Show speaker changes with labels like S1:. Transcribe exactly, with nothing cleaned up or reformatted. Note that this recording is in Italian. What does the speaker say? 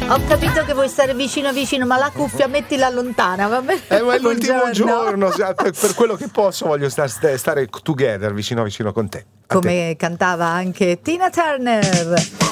S1: Ho capito che vuoi stare vicino vicino, ma la cuffia mettila lontana, va bene?
S2: Eh, ma è l'ultimo
S1: Buongiorno.
S2: giorno, per, per quello che posso voglio stare, stare together vicino vicino con te. A
S1: Come
S2: te.
S1: cantava anche Tina Turner.